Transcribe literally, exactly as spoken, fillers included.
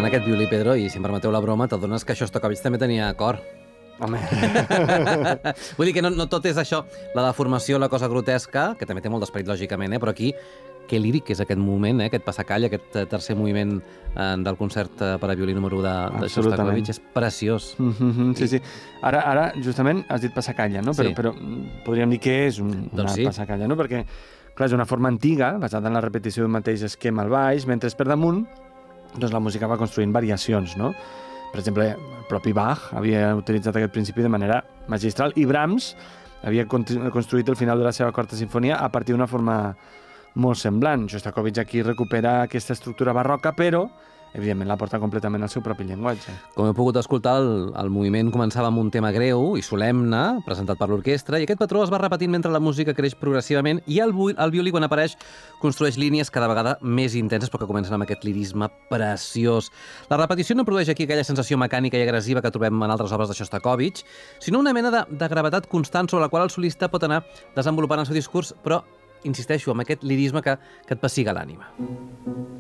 escoltant aquest violí, Pedro, i si em permeteu la broma, t'adones que Xostakóvitx també tenia cor. Home. Vull dir que no, no tot és això, la deformació, la cosa grotesca, que també té molt d'esperit, lògicament, eh? Però aquí, que líric és aquest moment, eh? Aquest passacall, aquest tercer moviment eh, del concert per a violí número u de, de Xostakóvitx, és preciós. Mm-hmm, sí, sí. Ara, ara, justament, has dit passacalla, no? Però, Sí. però podríem dir que és un, una Doncs sí. passacalla, no? Perquè, clar, és una forma antiga, basada en la repetició d'un mateix esquema al baix, mentre per damunt doncs la música va construint variacions, no? Per exemple, el propi Bach havia utilitzat aquest principi de manera magistral i Brahms havia construït el final de la seva quarta sinfonia a partir d'una forma molt semblant. Xostakóvitx aquí recupera aquesta estructura barroca, però evidentment la porta completament al seu propi llenguatge. Com heu pogut escoltar, el, el moviment començava amb un tema greu i solemne, presentat per l'orquestra, i aquest patró es va repetint mentre la música creix progressivament, i el, el violí, quan apareix, construeix línies cada vegada més intenses, però que comencen amb aquest lirisme preciós. La repetició no produeix aquí aquella sensació mecànica i agressiva que trobem en altres obres de Xostakóvitx, sinó una mena de, de gravetat constant sobre la qual el solista pot anar desenvolupant el seu discurs, però insisteixo, amb aquest lirisme que, que et pessiga l'ànima.